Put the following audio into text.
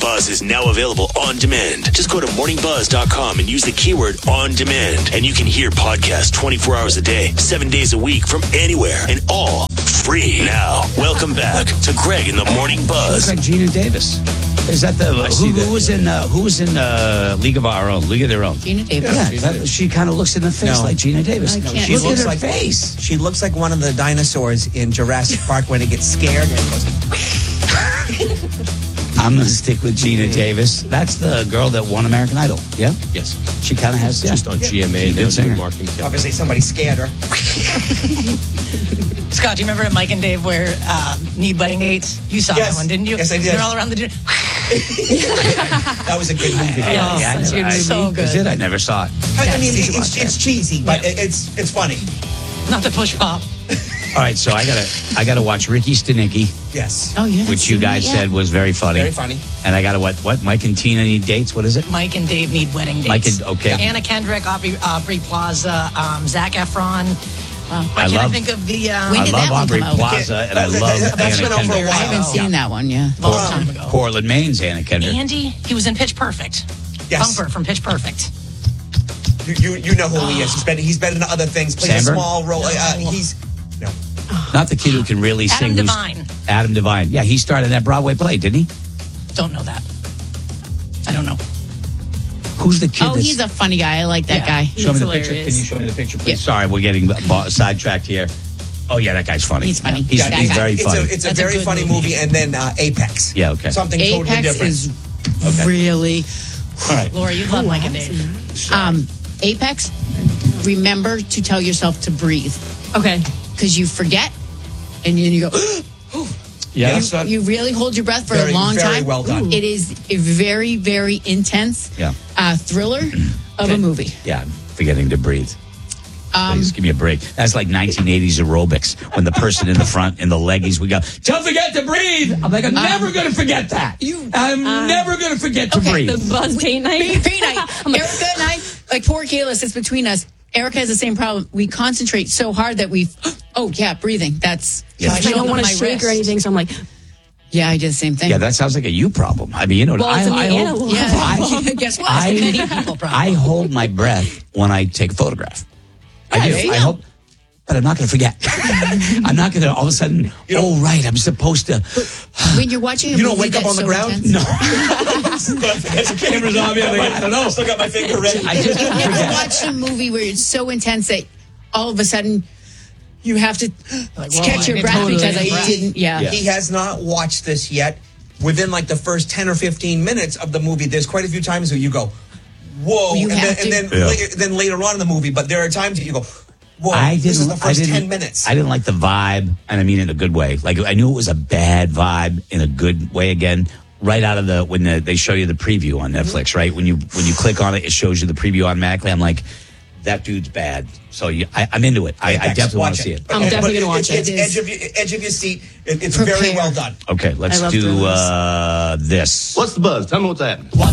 Buzz is now available on demand. Just go to morningbuzz.com and use the keyword on demand. And you can hear podcasts 24 hours a day, 7 days a week from anywhere and all free. Now, welcome back to Greg in the Morning Buzz. Looks like Gina Davis. Is that the who was in League of Our Own? League of Their Own. Gina Davis. Yeah, she kind of looks in the face like Gina Davis. She Look at her face. She looks like one of the dinosaurs in Jurassic Park when it gets scared and it goes. I'm going to stick with Gina Davis. That's the girl that won American Idol. Yeah? Yes. She kind of has, Just on GMA. Good singer. Obviously, somebody scared her. Scott, do you remember at Mike and Dave where Need Wedding Dates? You saw that one, didn't you? Yes, I did. They're all around the dinner. That was a good movie. So good. I never saw it. I mean, it's cheesy, but it's funny. Not to push pop. All right, so I gotta watch Ricky Stenicki, Yes. Oh, yeah. which you guys said was very funny. Very funny. And I gotta what? Mike and Tina need dates. What is it? Mike and Dave Need Wedding Dates. Mike and okay. Anna Kendrick, Aubrey Plaza, Zac Efron. I love think of the. I love Aubrey Plaza and I love That's been Anna over a Kendrick. I haven't seen that one, yeah. long time ago. Portland, Maine's Anna Kendrick. Andy, he was in Pitch Perfect. Yes. Bumper from Pitch Perfect. You know who he is. He's been in other things. Played a Sandberg? small role. No. Not the kid who can really sing. Adam Devine. Adam Devine. Yeah, he started that Broadway play, didn't he? Don't know that. I don't know. Who's the kid? Oh, he's a funny guy. I like that guy. Show me the picture. Can you show me the picture, please? Yeah. Sorry, we're getting sidetracked here. Oh, yeah, that guy's funny. He's funny. He's very funny. It's a That's a very good funny movie. And then Apex. Yeah, okay. Something totally Apex different. is really... All right. Laura, you love Mike and Dave. Apex, remember to tell yourself to breathe. Okay. Because you forget, and then you go... Yeah, You really hold your breath for Very, a long very time. well done. It is a very, very intense thriller of a movie. Yeah, I'm forgetting to breathe. Please give me a break. That's like 1980s aerobics when the person in the front in the leggies would go, don't forget to breathe. I'm like, I'm never going to forget that. I'm never going to forget to breathe. The Buzz Paint Night. Paint night. Erica and I, like poor Kayla sits between us. Erica has the same problem. We concentrate so hard that breathing. That's I don't want to shake wrist. or anything, so I'm like, yeah, I did the same thing. Yeah, that sounds like a you problem. I mean, well, it's an animal. Guess what? Many people probably. I hold my breath when I take a photograph. I there do. you I go. hope, but I'm not going to forget. I'm not going to all of a sudden. Right, I'm supposed to. When you're watching a You movie don't wake up that's on the so ground? intense- No, The camera's on me. I don't know. Still got my finger ready. I just You've never forget. watched a movie where it's so intense that all of a sudden you have to catch your breath totally. because I didn't. Yeah. He has not watched this yet. Within like the first 10 or 15 minutes of the movie, there's quite a few times where you go, whoa. You have to. Then later on in the movie, but there are times that you go, whoa, this is the first 10 minutes. I didn't like the vibe, and I mean in a good way. Like I knew it was a bad vibe in a good way. Again, right out of they show you the preview on Netflix, right? When you click on it, it shows you the preview automatically. I'm like, that dude's bad. So I'm into it. I definitely want to see it. I'm definitely going to watch it. It's edge of your seat. It's very well done. Okay, let's I love do thrillers. this. What's the buzz? Tell me what's happening. What